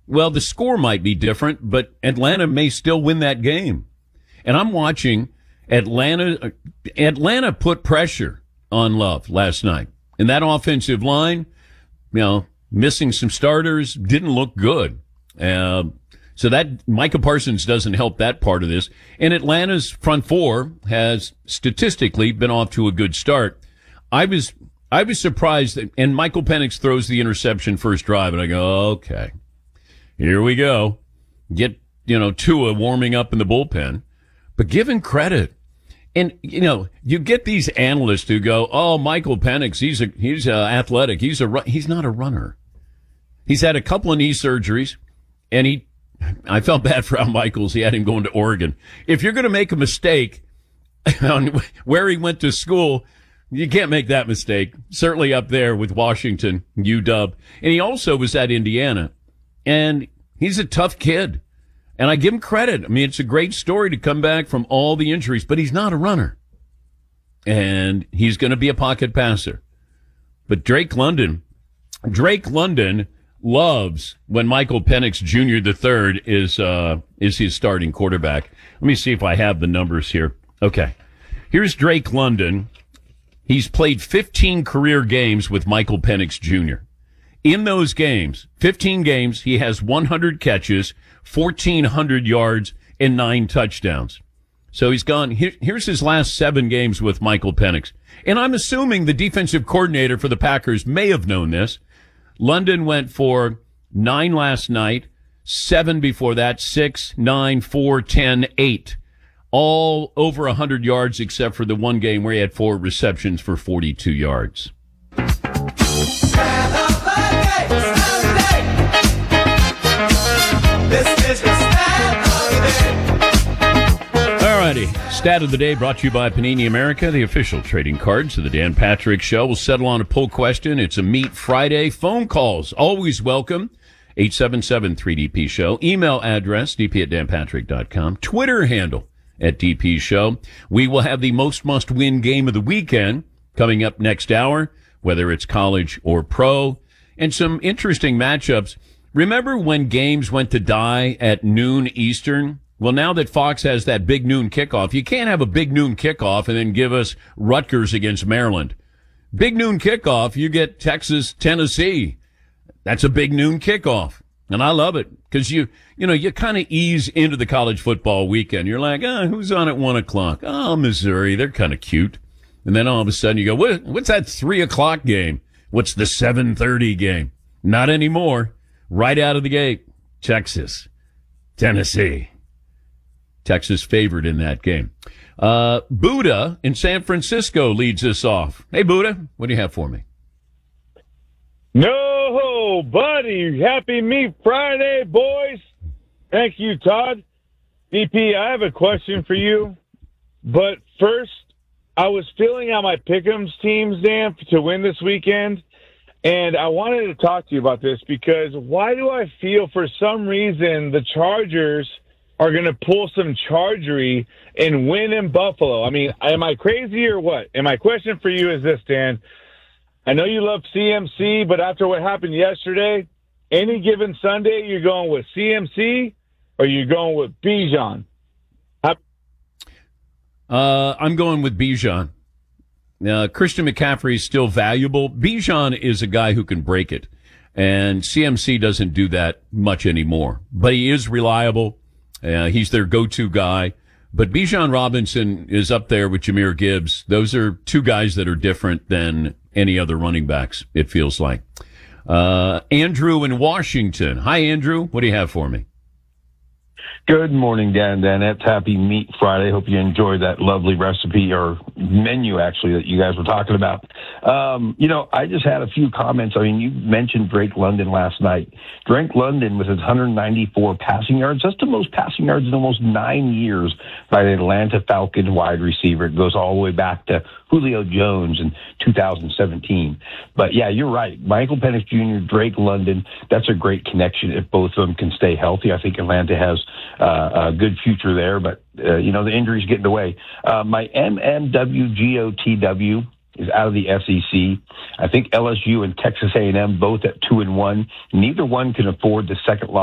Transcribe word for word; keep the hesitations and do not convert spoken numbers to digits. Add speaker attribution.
Speaker 1: Well, the score might be different, but Atlanta may still win that game. And I'm watching Atlanta. Atlanta put pressure on Love last night. And that offensive line, you know, missing some starters, didn't look good. Uh, so that Micah Parsons doesn't help that part of this. And Atlanta's front four has statistically been off to a good start. I was I was surprised that, and Michael Penix throws the interception first drive, and I go, okay, here we go. Get, you know, Tua warming up in the bullpen. But give him credit. And, you know, you get these analysts who go, oh, Michael Penix, he's a, he's uh, athletic. He's a, he's not a runner. He's had a couple of knee surgeries, and he, I felt bad for Al Michaels. He had him going to Oregon. If you're going to make a mistake on where he went to school, you can't make that mistake. Certainly up there with Washington, U W. And he also was at Indiana. And he's a tough kid. And I give him credit. I mean, it's a great story to come back from all the injuries, but he's not a runner. And he's going to be a pocket passer. But Drake London, Drake London loves when Michael Penix Junior the third is, uh, is his starting quarterback. Let me see if I have the numbers here. Okay. Here's Drake London. He's played fifteen career games with Michael Penix Junior In those games, fifteen games, he has one hundred catches, fourteen hundred yards, and nine touchdowns. So he's gone. Here, here's his last seven games with Michael Penix. And I'm assuming the defensive coordinator for the Packers may have known this. London went for nine last night, seven before that, six, nine, four, ten, eight. All over one hundred yards except for the one game where he had four receptions for forty-two yards. Alrighty, stat of the day brought to you by Panini America, the official trading cards of the Dan Patrick Show. We'll settle on a poll question. It's a Meet Friday. Phone calls, always welcome. eight seven seven three D P Show. Email address, d p at dan patrick dot com. Twitter handle, at D P Show. We will have the most must-win game of the weekend coming up next hour, whether it's college or pro, and some interesting matchups. Remember when games went to die at noon Eastern? Well, now that Fox has that big noon kickoff, you can't have a big noon kickoff and then give us Rutgers against Maryland. Big noon kickoff, you get Texas, Tennessee. That's a big noon kickoff. And I love it because you, you know, you kind of ease into the college football weekend. You're like, oh, who's on at one o'clock? Oh, Missouri. They're kind of cute. And then all of a sudden you go, what, what's that three o'clock game? What's the seven thirty game? Not anymore. Right out of the gate. Texas, Tennessee. Texas favored in that game. Uh, Buddha in San Francisco leads us off. Hey, Buddha, what do you have for me?
Speaker 2: No, buddy. Happy Meat Friday, boys. Thank you, Todd. D P, I have a question for you. But first, I was filling out my Pick'ems teams, Dan, to win this weekend. And I wanted to talk to you about this because why do I feel for some reason the Chargers are going to pull some chargery and win in Buffalo? I mean, am I crazy or what? And my question for you is this, Dan. I know you love C M C, but after what happened yesterday, any given Sunday, you're going with C M C or you're going with Bijan?
Speaker 1: Uh, I'm going with Bijan. Uh, Christian McCaffrey is still valuable. Bijan is a guy who can break it, and C M C doesn't do that much anymore. But he is reliable. Uh, he's their go-to guy. But Bijan Robinson is up there with Jahmyr Gibbs. Those are two guys that are different than any other running backs, it feels like. Uh, Andrew in Washington. Hi, Andrew. What do you have for me?
Speaker 3: Good morning, Dan. Dan, it's Happy Meat Friday. Hope you enjoyed that lovely recipe or menu, actually, that you guys were talking about. Um, you know, I just had a few comments. I mean, you mentioned Drake London last night. Drake London with his one hundred ninety-four passing yards. That's the most passing yards in almost nine years by the Atlanta Falcons wide receiver. It goes all the way back to Julio Jones in two thousand seventeen. But, yeah, you're right. Michael Penix Junior, Drake London, that's a great connection if both of them can stay healthy. I think Atlanta has uh, a good future there, but, uh, you know, the injuries get in the way. Uh, my M M W G O T W is out of the S E C. I think L S U and Texas A and M both at two and one. Neither one can afford the second loss